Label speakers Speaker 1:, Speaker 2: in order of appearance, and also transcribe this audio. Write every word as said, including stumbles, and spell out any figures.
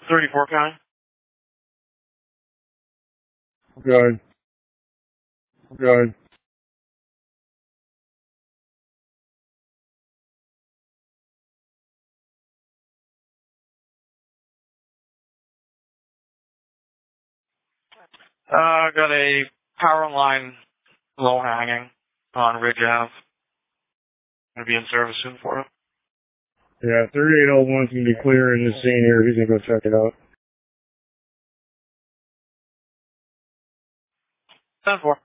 Speaker 1: thirty-four County.
Speaker 2: Good. Good.
Speaker 1: Uh, got a power line low hanging on Ridge Ave. Gonna be in service soon for it.
Speaker 2: Yeah, thirty-eight oh one's gonna be clear in the scene here. He's gonna go check it out.
Speaker 1: ten four.